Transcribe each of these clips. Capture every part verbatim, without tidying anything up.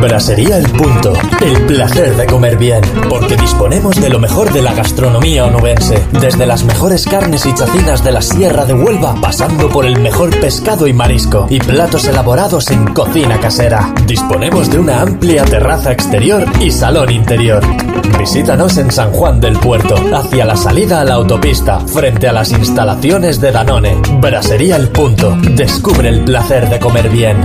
Brasería El Punto, el placer de comer bien, porque disponemos de lo mejor de la gastronomía onubense, desde las mejores carnes y chacinas de la Sierra de Huelva, pasando por el mejor pescado y marisco, y platos elaborados en cocina casera. Disponemos de una amplia terraza exterior y salón interior. Visítanos en San Juan del Puerto, hacia la salida a la autopista, frente a las instalaciones de Danone. Brasería El Punto, descubre el placer de comer bien.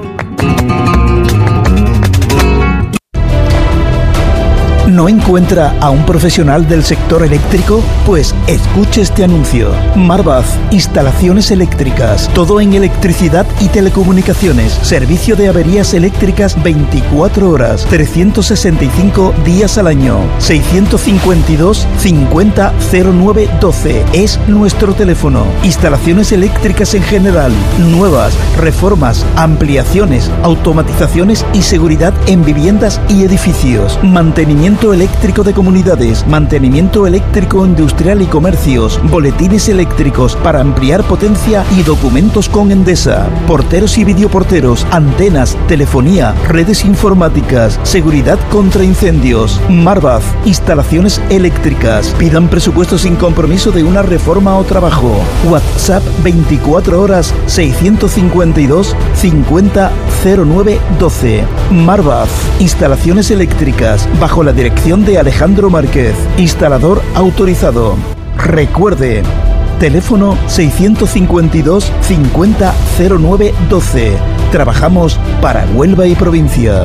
¿No encuentra a un profesional del sector eléctrico? Pues escuche este anuncio. Marbath, instalaciones eléctricas, todo en electricidad y telecomunicaciones, servicio de averías eléctricas veinticuatro horas, trescientos sesenta y cinco días al año. seiscientos cincuenta y dos cincuenta cero nueve doce es nuestro teléfono. Instalaciones eléctricas en general, nuevas, reformas, ampliaciones, automatizaciones y seguridad en viviendas y edificios. Mantenimiento eléctrico de comunidades, mantenimiento eléctrico industrial y comercios, boletines eléctricos para ampliar potencia y documentos con Endesa, porteros y videoporteros, antenas, telefonía, redes informáticas, seguridad contra incendios. Marbath, instalaciones eléctricas. Pidan presupuesto sin compromiso de una reforma o trabajo. WhatsApp veinticuatro horas seiscientos cincuenta y dos cincuenta cero nueve doce. Marbath, instalaciones eléctricas, bajo la dirección de Alejandro Márquez, instalador autorizado. Recuerde, teléfono seiscientos cincuenta y dos cincuenta cero nueve doce. Trabajamos para Huelva y provincia.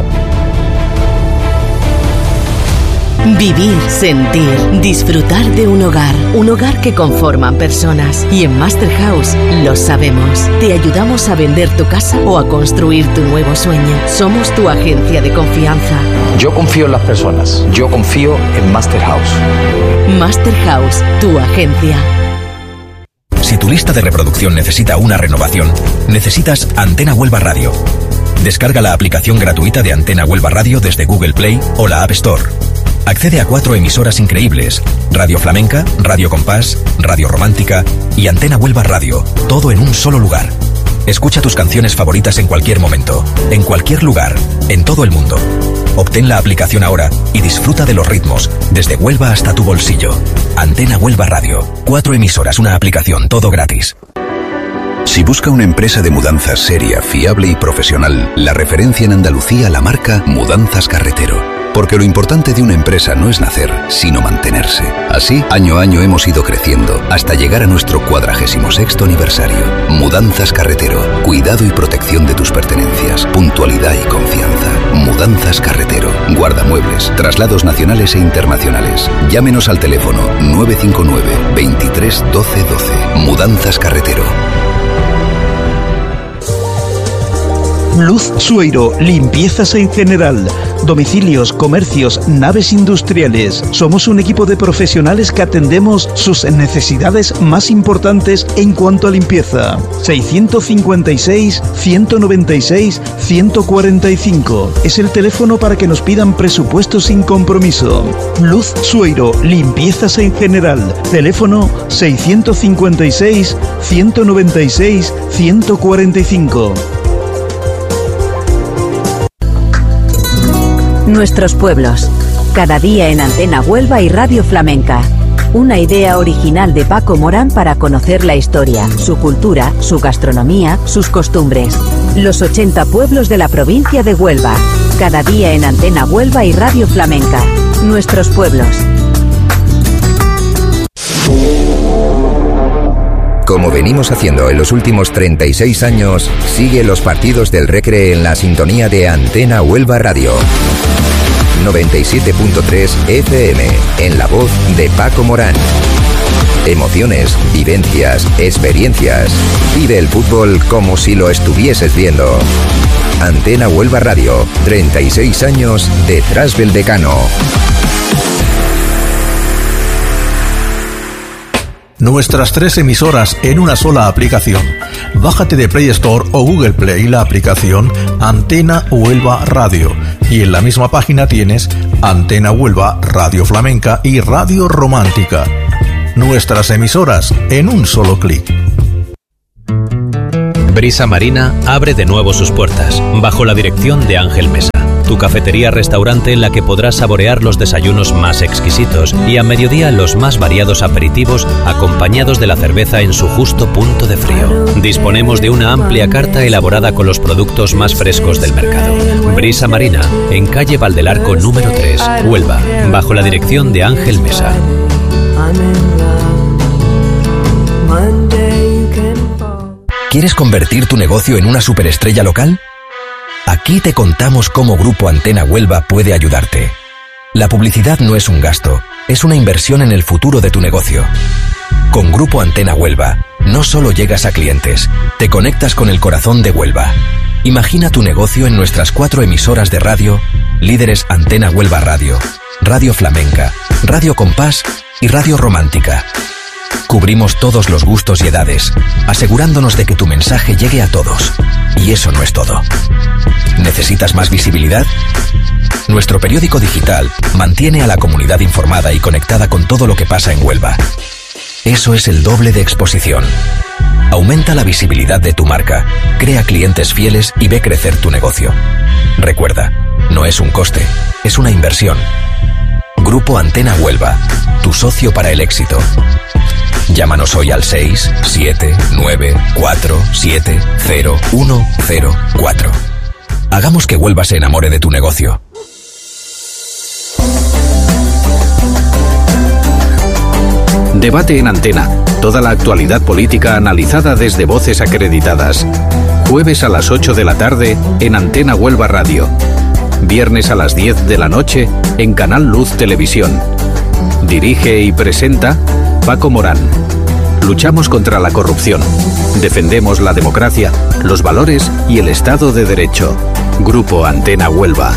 Vivir, sentir, disfrutar de un hogar. Un hogar que conforman personas. Y en Master House lo sabemos. Te ayudamos a vender tu casa o a construir tu nuevo sueño. Somos tu agencia de confianza. Yo confío en las personas. Yo confío en Master House. Master House, tu agencia. Si tu lista de reproducción necesita una renovación, necesitas Antena Huelva Radio. Descarga la aplicación gratuita de Antena Huelva Radio desde Google Play o la App Store. Accede a cuatro emisoras increíbles: Radio Flamenca, Radio Compás, Radio Romántica y Antena Huelva Radio, todo en un solo lugar. Escucha tus canciones favoritas en cualquier momento, en cualquier lugar, en todo el mundo. Obtén la aplicación ahora y disfruta de los ritmos, desde Huelva hasta tu bolsillo. Antena Huelva Radio, cuatro emisoras, una aplicación, todo gratis. Si busca una empresa de mudanzas seria, fiable y profesional, la referencia en Andalucía la marca Mudanzas Carretero. Porque lo importante de una empresa no es nacer, sino mantenerse. Así, año a año hemos ido creciendo, hasta llegar a nuestro cuadragésimo sexto aniversario. Mudanzas Carretero. Cuidado y protección de tus pertenencias. Puntualidad y confianza. Mudanzas Carretero. Guardamuebles. Traslados nacionales e internacionales. Llámenos al teléfono nueve cinco nueve, veintitrés doce doce. Mudanzas Carretero. Luz Sueiro, limpiezas en general, domicilios, comercios, naves industriales. Somos un equipo de profesionales que atendemos sus necesidades más importantes en cuanto a limpieza. seiscientos cincuenta y seis, ciento noventa y seis, ciento cuarenta y cinco. Es el teléfono para que nos pidan presupuestos sin compromiso. Luz Sueiro, limpiezas en general. Teléfono seiscientos cincuenta y seis, ciento noventa y seis, ciento cuarenta y cinco. Nuestros pueblos. Cada día en Antena Huelva y Radio Flamenca. Una idea original de Paco Morán para conocer la historia, su cultura, su gastronomía, sus costumbres. Los ochenta pueblos de la provincia de Huelva. Cada día en Antena Huelva y Radio Flamenca. Nuestros pueblos. Como venimos haciendo en los últimos treinta y seis años, sigue los partidos del Recre en la sintonía de Antena Huelva Radio. noventa y siete punto tres F M, en la voz de Paco Morán. Emociones, vivencias, experiencias. Vive el fútbol como si lo estuvieses viendo. Antena Huelva Radio, treinta y seis años detrás del decano. Nuestras tres emisoras en una sola aplicación. Bájate de Play Store o Google Play la aplicación Antena Huelva Radio y en la misma página tienes Antena Huelva, Radio Flamenca y Radio Romántica. Nuestras emisoras en un solo clic. Brisa Marina abre de nuevo sus puertas, bajo la dirección de Ángel Mesa. tu cafetería-restaurante en la que podrás saborear los desayunos más exquisitos y a mediodía los más variados aperitivos acompañados de la cerveza en su justo punto de frío. Disponemos de una amplia carta elaborada con los productos más frescos del mercado. Brisa Marina, en calle Valdelarco número tres, Huelva, bajo la dirección de Ángel Mesa. ¿Quieres convertir tu negocio en una superestrella local? Aquí te contamos cómo Grupo Antena Huelva puede ayudarte. La publicidad no es un gasto, es una inversión en el futuro de tu negocio. Con Grupo Antena Huelva, no solo llegas a clientes, te conectas con el corazón de Huelva. Imagina tu negocio en nuestras cuatro emisoras de radio, líderes Antena Huelva Radio, Radio Flamenca, Radio Compás y Radio Romántica. Cubrimos todos los gustos y edades, asegurándonos de que tu mensaje llegue a todos. Y eso no es todo. ¿Necesitas más visibilidad? Nuestro periódico digital mantiene a la comunidad informada y conectada con todo lo que pasa en Huelva. Eso es el doble de exposición. Aumenta la visibilidad de tu marca, crea clientes fieles y ve crecer tu negocio. Recuerda, no es un coste, es una inversión. Grupo Antena Huelva, tu socio para el éxito. Llámanos hoy al seis siete nueve cuatro siete cero uno cero cuatro. Hagamos que Huelva se enamore de tu negocio. Debate en Antena. Toda la actualidad política analizada desde voces acreditadas. Jueves a las ocho de la tarde en Antena Huelva Radio. Viernes a las diez de la noche en Canal Luz Televisión. Dirige y presenta Paco Morán. Luchamos contra la corrupción. Defendemos la democracia, los valores y el Estado de Derecho. Grupo Antena Huelva.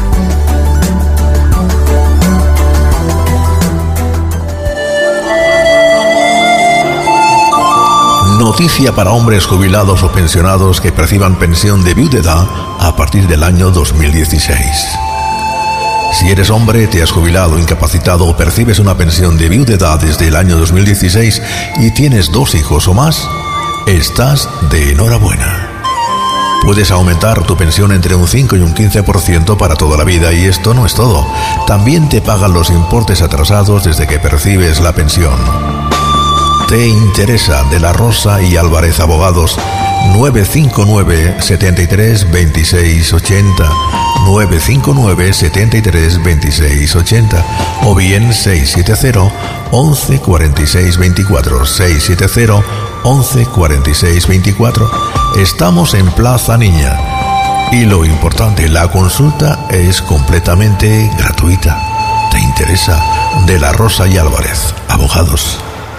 Noticia para hombres jubilados o pensionados que perciban pensión de viudedad a partir del año dos mil dieciséis. Si eres hombre, te has jubilado, incapacitado o percibes una pensión de viudedad desde el año dos mil dieciséis y tienes dos hijos o más, estás de enhorabuena. Puedes aumentar tu pensión entre un cinco y un quince por ciento para toda la vida y esto no es todo. También te pagan los importes atrasados desde que percibes la pensión. ¿Te interesa? De la Rosa y Álvarez Abogados, nueve cinco nueve, siete tres, dos seis ocho cero, nueve cinco nueve, siete tres, dos seis ocho cero o bien seis siete cero, once cuarenta y seis veinticuatro, seis siete cero, once cuarenta y seis veinticuatro. Estamos en Plaza Niña y lo importante, la consulta es completamente gratuita. ¿Te interesa? De la Rosa y Álvarez Abogados.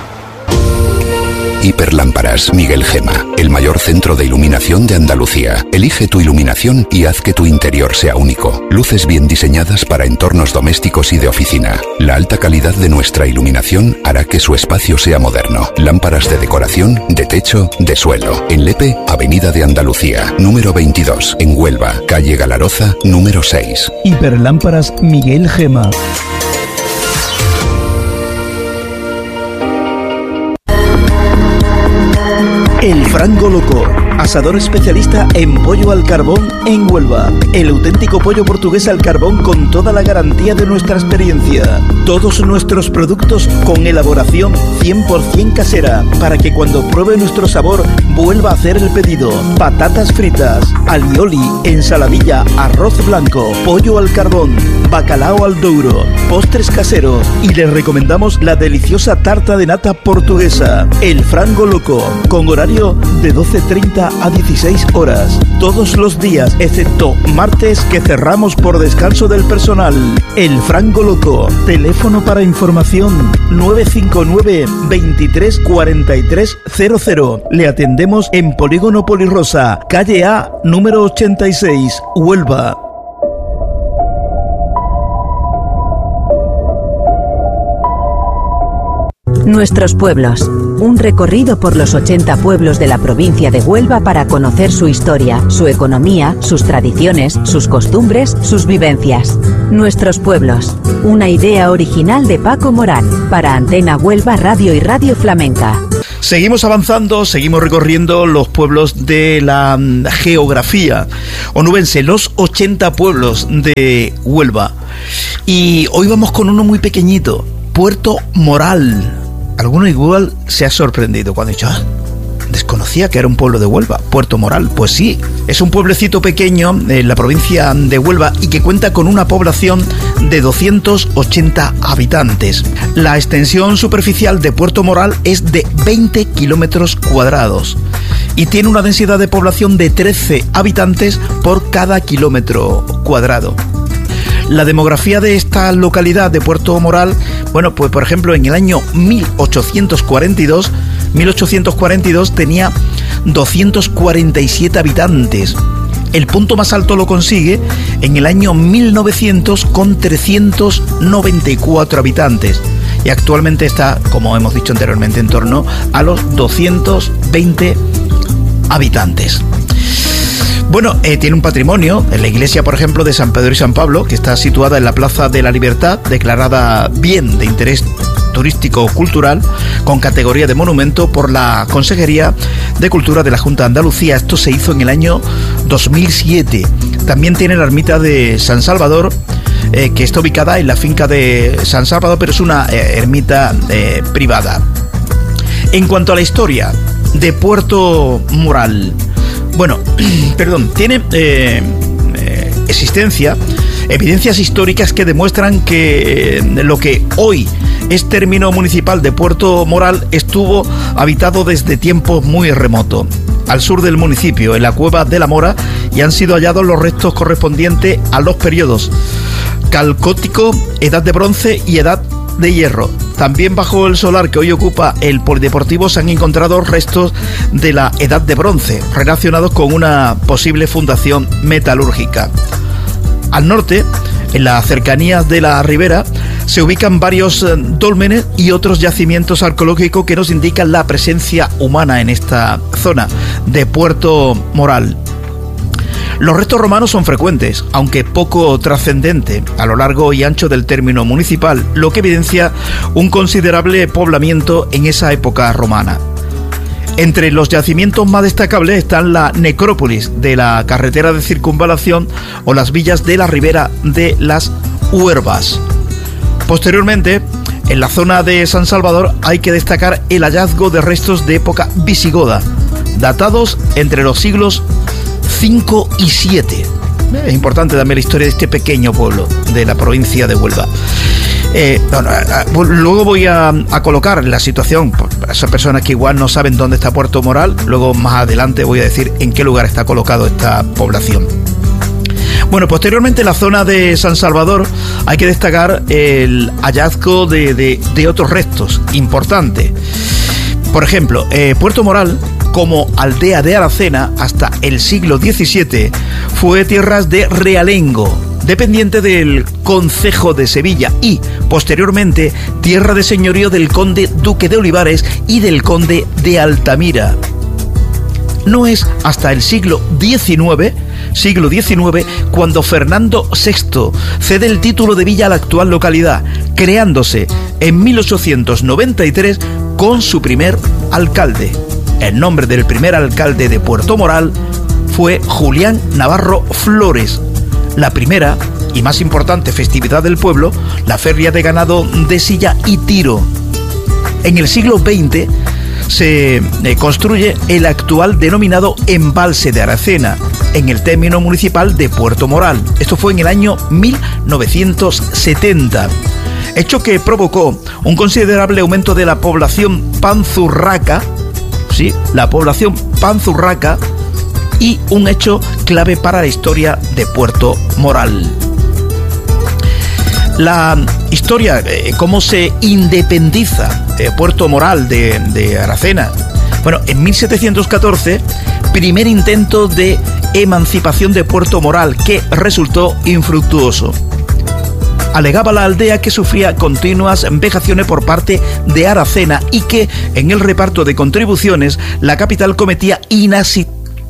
Hiperlámparas Miguel Gema, el mayor centro de iluminación de Andalucía. Elige tu iluminación y haz que tu interior sea único. Luces bien diseñadas para entornos domésticos y de oficina. La alta calidad de nuestra iluminación hará que su espacio sea moderno. Lámparas de decoración, de techo, de suelo. En Lepe, Avenida de Andalucía, número veintidós. En Huelva, calle Galaroza, número seis. Hiperlámparas Miguel Gema. El Frango Loco, asador especialista en pollo al carbón en Huelva. El auténtico pollo portugués al carbón con toda la garantía de nuestra experiencia. Todos nuestros productos con elaboración cien por ciento casera, para que cuando pruebe nuestro sabor vuelva a hacer el pedido. Patatas fritas, alioli, ensaladilla, arroz blanco, pollo al carbón, bacalao al douro, postres caseros y les recomendamos la deliciosa tarta de nata portuguesa. El Frango Loco, con horario de doce treinta a dieciséis horas, todos los días excepto martes, que cerramos por descanso del personal. El Frango Loco, teléfono para información nueve cinco nueve, veintitrés cuarenta y tres cero cero. Le atendemos en Polígono Polirosa, calle A, número ochenta y seis, Huelva. Nuestros pueblos. Un recorrido por los ochenta pueblos de la provincia de Huelva para conocer su historia, su economía, sus tradiciones, sus costumbres, sus vivencias. Nuestros pueblos. Una idea original de Paco Morán para Antena Huelva Radio y Radio Flamenca. Seguimos avanzando, seguimos recorriendo los pueblos de la geografía onubense, los ochenta pueblos de Huelva. Y hoy vamos con uno muy pequeñito, Puerto Moral. Alguno igual se ha sorprendido cuando ha dicho, ah, desconocía que era un pueblo de Huelva, Puerto Moral. Pues sí, es un pueblecito pequeño en la provincia de Huelva y que cuenta con una población de doscientos ochenta habitantes. La extensión superficial de Puerto Moral es de veinte kilómetros cuadrados y tiene una densidad de población de trece habitantes por cada kilómetro cuadrado. La demografía de esta localidad de Puerto Moral, bueno, pues por ejemplo en el año mil ochocientos cuarenta y dos tenía doscientos cuarenta y siete habitantes. El punto más alto lo consigue en el año mil novecientos con trescientos noventa y cuatro habitantes. Y actualmente está, como hemos dicho anteriormente, en torno a los doscientos veinte habitantes. Bueno, eh, tiene un patrimonio, en la iglesia, por ejemplo, de San Pedro y San Pablo, que está situada en la Plaza de la Libertad, declarada bien de interés turístico-cultural, con categoría de monumento por la Consejería de Cultura de la Junta de Andalucía. Esto se hizo en el año dos mil siete. También tiene la ermita de San Salvador, eh, que está ubicada en la finca de San Salvador, pero es una eh, ermita eh, privada. En cuanto a la historia de Puerto Moral, bueno, perdón, tiene eh, eh, existencia, evidencias históricas que demuestran que eh, lo que hoy es término municipal de Puerto Moral estuvo habitado desde tiempos muy remotos. Al sur del municipio, en la cueva de la Mora, y han sido hallados los restos correspondientes a los periodos Calcótico, Edad de Bronce y Edad de Hierro. También bajo el solar que hoy ocupa el polideportivo se han encontrado restos de la Edad de Bronce, relacionados con una posible fundación metalúrgica. Al norte, en las cercanías de la ribera, se ubican varios dólmenes y otros yacimientos arqueológicos que nos indican la presencia humana en esta zona de Puerto Moral. Los restos romanos son frecuentes, aunque poco trascendente, a lo largo y ancho del término municipal, lo que evidencia un considerable poblamiento en esa época romana. Entre los yacimientos más destacables están la necrópolis de la carretera de circunvalación o las villas de la ribera de las Huervas. Posteriormente, en la zona de San Salvador hay que destacar el hallazgo de restos de época visigoda, datados entre los siglos cinco y siete. Es importante también la historia de este pequeño pueblo de la provincia de Huelva. Eh, bueno, luego voy a, a colocar la situación para esas personas que igual no saben dónde está Puerto Moral. Luego más adelante voy a decir en qué lugar está colocado esta población. Bueno, posteriormente en la zona de San Salvador hay que destacar el hallazgo de, de, de otros restos importantes. Por ejemplo, eh, Puerto Moral, como aldea de Aracena hasta el siglo diecisiete, fue tierras de realengo, dependiente del concejo de Sevilla, y posteriormente tierra de señorío del conde duque de Olivares y del conde de Altamira. No es hasta el siglo diecinueve, siglo diecinueve, cuando Fernando sexto cede el título de villa a la actual localidad, creándose en mil ochocientos noventa y tres con su primer alcalde. El nombre del primer alcalde de Puerto Moral fue Julián Navarro Flores. La primera y más importante festividad del pueblo, la feria de ganado de silla y tiro. En el siglo veinte se eh, construye el actual denominado embalse de Aracena, en el término municipal de Puerto Moral. Esto fue en el año mil novecientos setenta. Hecho que provocó un considerable aumento de la población panzurraca, sí, la población panzurraca, y un hecho clave para la historia de Puerto Moral. La historia, eh, cómo se independiza eh, Puerto Moral de, de Aracena. Bueno, en mil setecientos catorce, primer intento de emancipación de Puerto Moral, que resultó infructuoso. Alegaba la aldea que sufría continuas vejaciones por parte de Aracena y que en el reparto de contribuciones la capital cometía inasi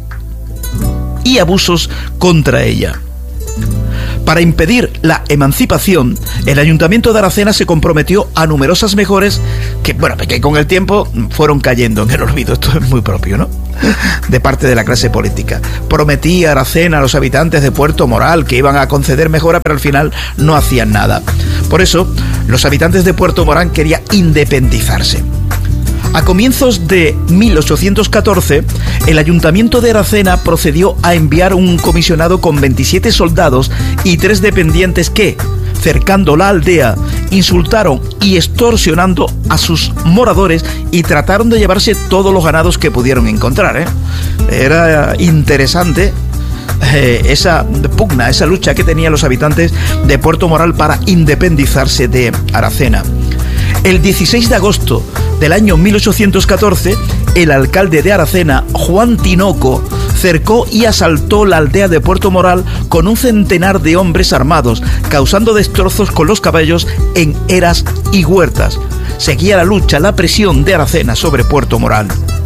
y abusos contra ella. Para impedir la emancipación, el ayuntamiento de Aracena se comprometió a numerosas mejoras que, bueno, que con el tiempo fueron cayendo en el olvido. Esto es muy propio, ¿no?, de parte de la clase política. Prometía Aracena a los habitantes de Puerto Moral que iban a conceder mejoras, pero al final no hacían nada. Por eso, los habitantes de Puerto Moral querían independizarse. A comienzos de mil ochocientos catorce, el ayuntamiento de Aracena procedió a enviar un comisionado con veintisiete soldados y tres dependientes que, cercando la aldea, insultaron y extorsionando a sus moradores y trataron de llevarse todos los ganados que pudieron encontrar, ¿eh? Era interesante eh, esa pugna, esa lucha que tenían los habitantes de Puerto Moral para independizarse de Aracena. El dieciséis de agosto del año mil ochocientos catorce, el alcalde de Aracena, Juan Tinoco, cercó y asaltó la aldea de Puerto Moral con un centenar de hombres armados, causando destrozos con los caballos en eras y huertas. Seguía la lucha, la presión de Aracena sobre Puerto Moral.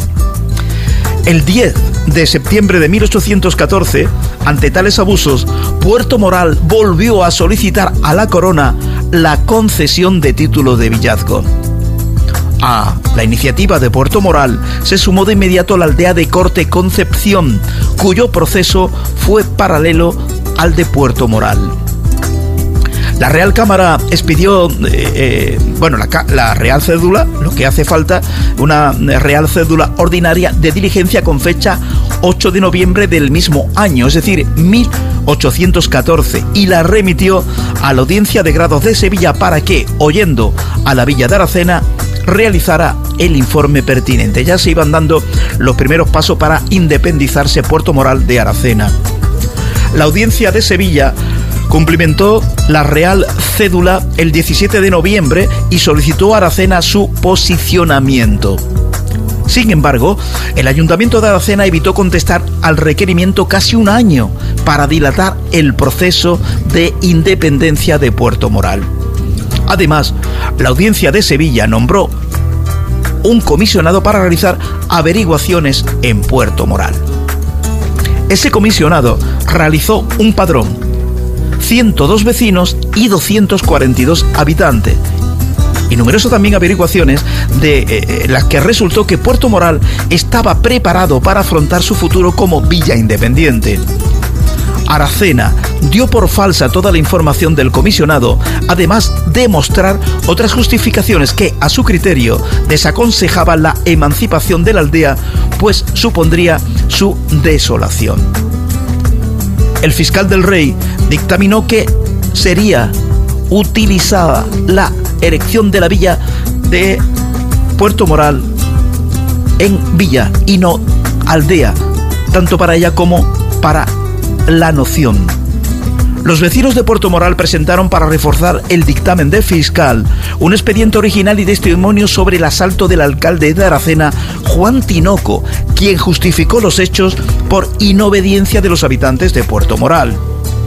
El diez de septiembre de mil ochocientos catorce, ante tales abusos, Puerto Moral volvió a solicitar a la corona la concesión de título de villazgo. A la iniciativa de Puerto Moral se sumó de inmediato la aldea de Corte Concepción, cuyo proceso fue paralelo al de Puerto Moral. La Real Cámara expidió, eh, eh, bueno, la, la Real Cédula, lo que hace falta, una Real Cédula ordinaria de diligencia con fecha ocho de noviembre del mismo año, es decir, mil ochocientos catorce, y la remitió a la Audiencia de Grados de Sevilla para que, oyendo a la Villa de Aracena, realizara el informe pertinente. Ya se iban dando los primeros pasos para independizarse Puerto Moral de Aracena. La Audiencia de Sevilla cumplimentó la Real Cédula el diecisiete de noviembre y solicitó a Aracena su posicionamiento. Sin embargo, el Ayuntamiento de Aracena evitó contestar al requerimiento casi un año para dilatar el proceso de independencia de Puerto Moral. Además, la Audiencia de Sevilla nombró un comisionado para realizar averiguaciones en Puerto Moral. Ese comisionado realizó un padrón, ciento dos vecinos y doscientos cuarenta y dos habitantes, y numerosas también averiguaciones de eh, las que resultó que Puerto Moral estaba preparado para afrontar su futuro como villa independiente. Aracena dio por falsa toda la información del comisionado, además de mostrar otras justificaciones que, a su criterio, desaconsejaban la emancipación de la aldea, pues supondría su desolación. El fiscal del rey dictaminó que sería utilizada la erección de la villa de Puerto Moral en villa y no aldea, tanto para ella como para la noción. Los vecinos de Puerto Moral presentaron, para reforzar el dictamen del fiscal, un expediente original y testimonio sobre el asalto del alcalde de Aracena, Juan Tinoco, quien justificó los hechos por inobediencia de los habitantes de Puerto Moral.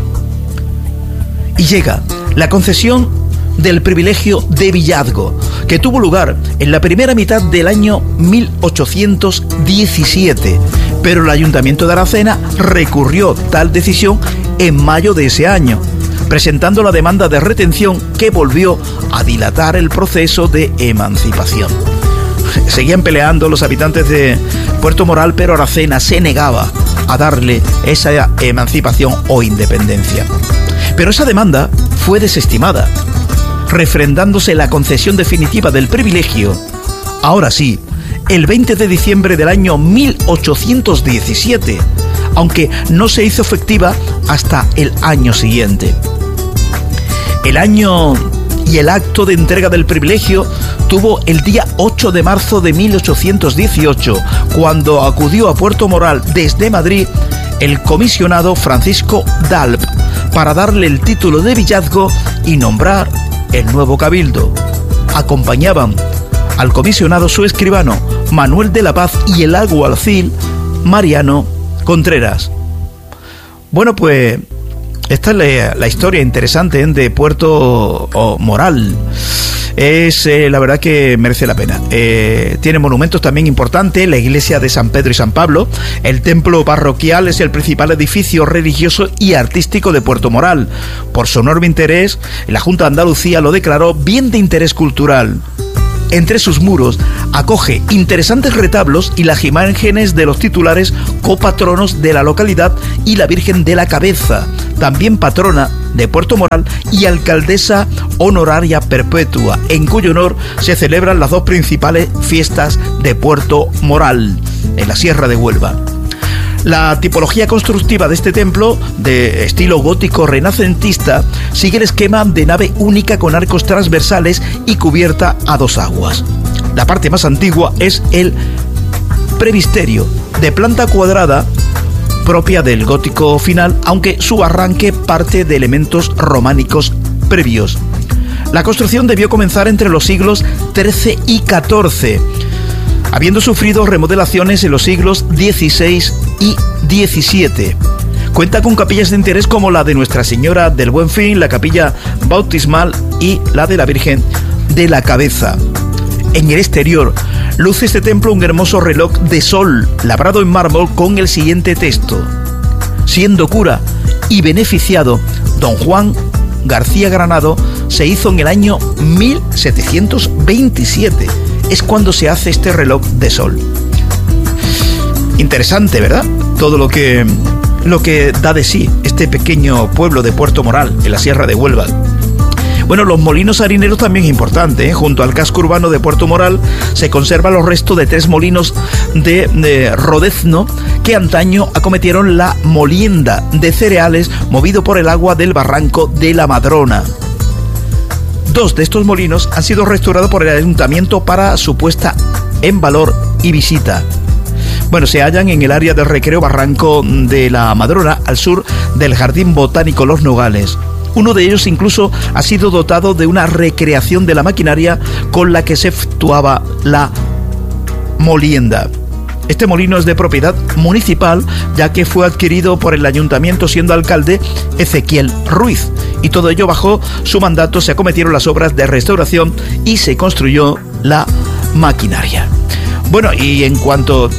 Y llega la concesión del privilegio de villazgo, que tuvo lugar en la primera mitad del año mil ochocientos diecisiete, pero el Ayuntamiento de Aracena recurrió tal decisión en mayo de ese año, presentando la demanda de retención que volvió a dilatar el proceso de emancipación. Seguían peleando los habitantes de Puerto Moral, pero Aracena se negaba a darle esa emancipación o independencia. Pero esa demanda fue desestimada, refrendándose la concesión definitiva del privilegio, ahora sí, el veinte de diciembre del año mil ochocientos diecisiete, aunque no se hizo efectiva hasta el año siguiente. El año y el acto de entrega del privilegio tuvo el día ocho de marzo de mil ochocientos dieciocho, cuando acudió a Puerto Moral desde Madrid el comisionado Francisco Dalp para darle el título de villazgo y nombrar el nuevo cabildo. Acompañaban al comisionado su escribano Manuel de la Paz y el alguacil Mariano Contreras. Bueno, pues esta es la, la historia interesante de Puerto Moral. Es eh, la verdad que merece la pena. Eh, tiene monumentos también importantes, la iglesia de San Pedro y San Pablo. El templo parroquial es el principal edificio religioso y artístico de Puerto Moral. Por su enorme interés, la Junta de Andalucía lo declaró bien de interés cultural. Entre sus muros acoge interesantes retablos y las imágenes de los titulares copatronos de la localidad y la Virgen de la Cabeza, también patrona de Puerto Moral y alcaldesa honoraria perpetua, en cuyo honor se celebran las dos principales fiestas de Puerto Moral, en la Sierra de Huelva. La tipología constructiva de este templo, de estilo gótico renacentista, sigue el esquema de nave única con arcos transversales y cubierta a dos aguas. La parte más antigua es el presbiterio, de planta cuadrada, propia del gótico final, aunque su arranque parte de elementos románicos previos. La construcción debió comenzar entre los siglos trece y catorce, habiendo sufrido remodelaciones en los siglos dieciséis y diecisiete. Cuenta con capillas de interés como la de Nuestra Señora del Buen Fin, la capilla bautismal y la de la Virgen de la Cabeza. En el exterior luce este templo un hermoso reloj de sol labrado en mármol con el siguiente texto: siendo cura y beneficiado, don Juan García Granado se hizo en el año mil setecientos veintisiete. Es cuando se hace este reloj de sol. Interesante, ¿verdad? Todo lo que, lo que da de sí este pequeño pueblo de Puerto Moral, en la Sierra de Huelva. Bueno, los molinos harineros también es importante, ¿eh? Junto al casco urbano de Puerto Moral se conservan los restos de tres molinos de, de rodezno que antaño acometieron la molienda de cereales movido por el agua del barranco de la Madrona. Dos de estos molinos han sido restaurados por el ayuntamiento para su puesta en valor y visita. Bueno, se hallan en el área del recreo Barranco de la Madrona, al sur del Jardín Botánico Los Nogales. Uno de ellos incluso ha sido dotado de una recreación de la maquinaria con la que se efectuaba la molienda. Este molino es de propiedad municipal, ya que fue adquirido por el ayuntamiento siendo alcalde Ezequiel Ruiz, y todo ello bajo su mandato se acometieron las obras de restauración y se construyó la maquinaria. Bueno, y en cuanto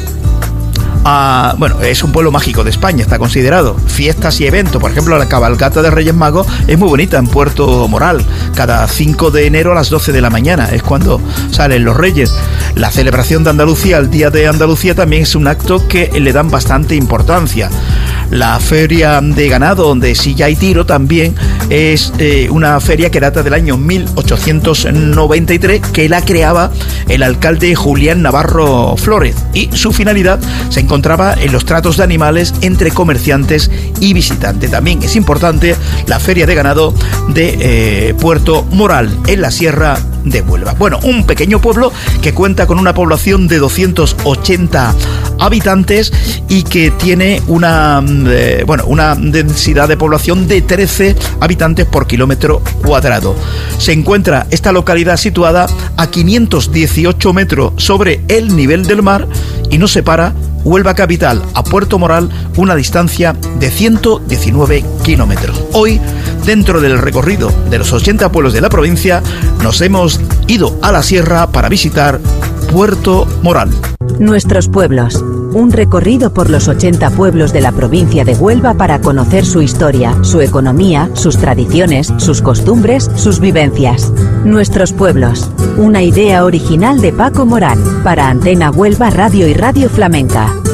a... bueno, es un pueblo mágico de España, está considerado. Fiestas y eventos, por ejemplo, la cabalgata de Reyes Magos es muy bonita en Puerto Moral. Cada cinco de enero a las doce de la mañana es cuando salen los Reyes. La celebración de Andalucía, el Día de Andalucía, también es un acto que le dan bastante importancia. La feria de ganado de silla y tiro también es eh, una feria que data del año mil ochocientos noventa y tres, que la creaba el alcalde Julián Navarro Flores, y su finalidad se encontraba en los tratos de animales entre comerciantes y visitantes. También es importante la feria de ganado de eh, Puerto Moral, en la Sierra de Huelva. Bueno, un pequeño pueblo que cuenta con una población de doscientos ochenta habitantes y que tiene una eh, bueno, una densidad de población de trece habitantes por kilómetro cuadrado. Se encuentra esta localidad situada a quinientos dieciocho metros sobre el nivel del mar y nos separa Huelva capital a Puerto Moral una distancia de ciento diecinueve kilómetros. Hoy, dentro del recorrido de los ochenta pueblos de la provincia, nos hemos ido a la sierra para visitar Puerto Moral. Nuestros pueblos. Un recorrido por los ochenta pueblos de la provincia de Huelva para conocer su historia, su economía, sus tradiciones, sus costumbres, sus vivencias. Nuestros pueblos. Una idea original de Paco Morán para Antena Huelva Radio y Radio Flamenca.